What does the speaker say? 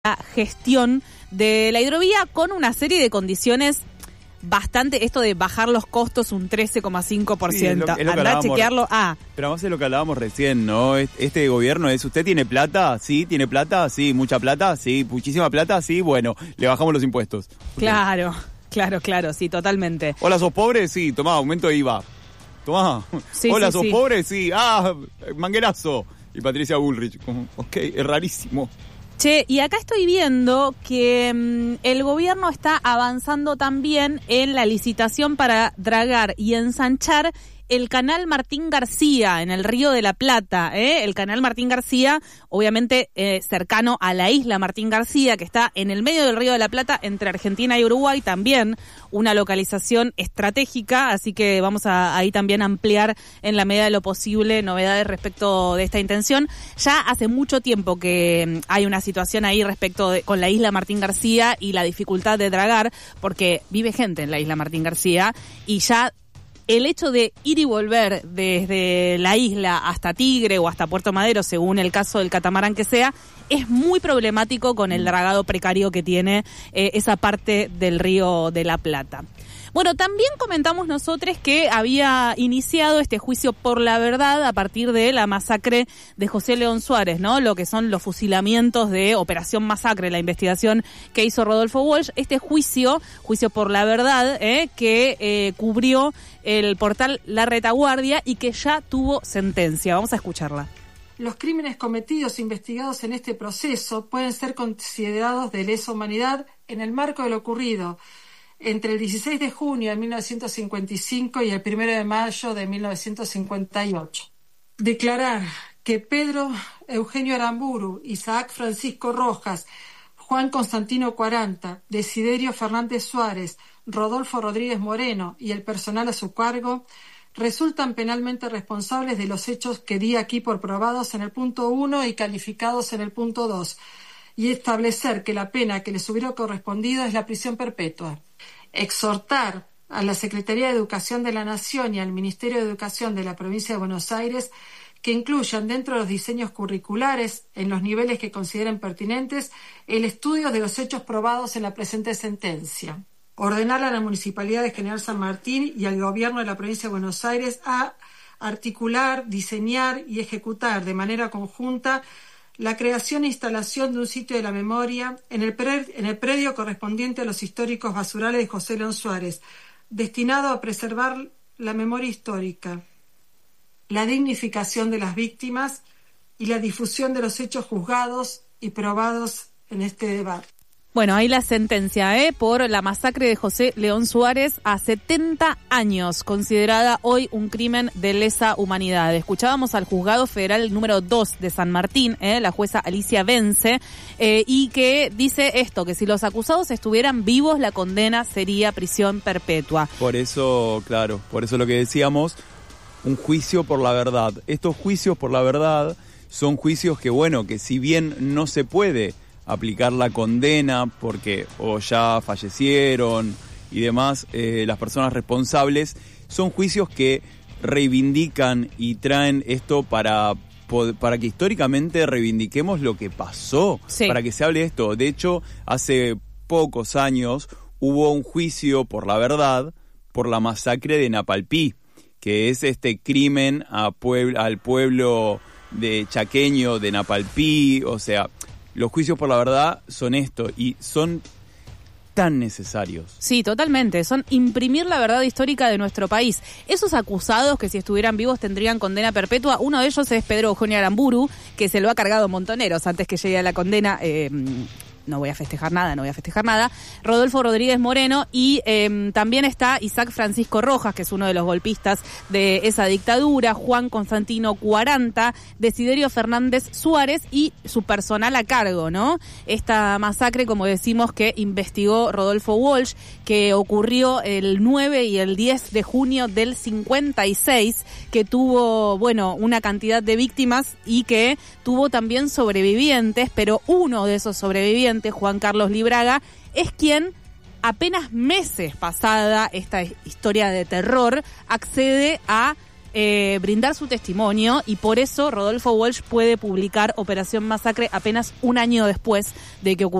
la gestión de la hidrovía con una serie de condiciones bastante, esto de bajar los costos un 13,5%. Sí, andá a chequearlo. Pero además es lo que hablábamos recién, ¿no? Este gobierno es, ¿usted tiene plata? Sí, tiene plata, sí, mucha plata, sí, muchísima plata, sí, bueno, le bajamos los impuestos. Claro, sí, totalmente. Hola, ¿sos pobre? Sí, tomá, aumento de IVA. Tomá. Sí, Hola, ¿sos pobre? Sí, manguerazo. Y Patricia Bullrich, como, ok, es rarísimo. Che, y acá estoy viendo que el gobierno está avanzando también en la licitación para dragar y ensanchar el canal Martín García en el Río de la Plata, el canal Martín García, obviamente cercano a la isla Martín García, que está en el medio del Río de la Plata, entre Argentina y Uruguay, también una localización estratégica, así que vamos a ahí también ampliar en la medida de lo posible novedades respecto de esta intención. Ya hace mucho tiempo que hay una situación ahí respecto con la isla Martín García y la dificultad de dragar, porque vive gente en la isla Martín García y ya el hecho de ir y volver desde la isla hasta Tigre o hasta Puerto Madero, según el caso del catamarán que sea, es muy problemático con el dragado precario que tiene esa parte del Río de la Plata. Bueno, también comentamos nosotros que había iniciado este juicio por la verdad a partir de la masacre de José León Suárez, ¿no? Lo que son los fusilamientos de Operación Masacre, la investigación que hizo Rodolfo Walsh. Este juicio por la verdad, que cubrió el portal La Retaguardia y que ya tuvo sentencia. Vamos a escucharla. Los crímenes cometidos e investigados en este proceso pueden ser considerados de lesa humanidad en el marco de lo ocurrido entre el 16 de junio de 1955 y el 1 de mayo de 1958. Declarar que Pedro Eugenio Aramburu, Isaac Francisco Rojas, Juan Constantino Quaranta, Desiderio Fernández Suárez, Rodolfo Rodríguez Moreno y el personal a su cargo resultan penalmente responsables de los hechos que di aquí por probados en el punto 1 y calificados en el punto 2, y establecer que la pena que les hubiera correspondido es la prisión perpetua. Exhortar a la Secretaría de Educación de la Nación y al Ministerio de Educación de la Provincia de Buenos Aires que incluyan dentro de los diseños curriculares, en los niveles que consideren pertinentes, el estudio de los hechos probados en la presente sentencia. Ordenar a la Municipalidad de General San Martín y al Gobierno de la Provincia de Buenos Aires a articular, diseñar y ejecutar de manera conjunta la creación e instalación de un sitio de la memoria en el predio correspondiente a los históricos basurales de José León Suárez, destinado a preservar la memoria histórica, la dignificación de las víctimas y la difusión de los hechos juzgados y probados en este debate. Bueno, ahí la sentencia, por la masacre de José León Suárez a 70 años, considerada hoy un crimen de lesa humanidad. Escuchábamos al juzgado federal número 2 de San Martín, la jueza Alicia Vence, y que dice esto, que si los acusados estuvieran vivos, la condena sería prisión perpetua. Por eso, claro, por eso lo que decíamos, un juicio por la verdad. Estos juicios por la verdad son juicios que, bueno, que si bien no se puede aplicar la condena porque o ya fallecieron y demás, las personas responsables, son juicios que reivindican y traen esto para que históricamente reivindiquemos lo que pasó, sí, para que se hable de esto. De hecho, hace pocos años hubo un juicio por la verdad por la masacre de Napalpí, que es este crimen al pueblo de chaqueño de Napalpí. O sea, los juicios por la verdad son esto y son tan necesarios. Sí, totalmente. Son imprimir la verdad histórica de nuestro país. Esos acusados que si estuvieran vivos tendrían condena perpetua, uno de ellos es Pedro Eugenio Aramburu, que se lo ha cargado Montoneros antes que llegue a la condena. No voy a festejar nada. Rodolfo Rodríguez Moreno y también está Isaac Francisco Rojas, que es uno de los golpistas de esa dictadura, Juan Constantino Quaranta, Desiderio Fernández Suárez y su personal a cargo, ¿no? Esta masacre, como decimos, que investigó Rodolfo Walsh, que ocurrió el 9 y el 10 de junio del 56, que tuvo, bueno, una cantidad de víctimas y que tuvo también sobrevivientes, pero uno de esos sobrevivientes, Juan Carlos Libraga, es quien apenas meses pasada esta historia de terror accede a brindar su testimonio, y por eso Rodolfo Walsh puede publicar Operación Masacre apenas un año después de que ocurrió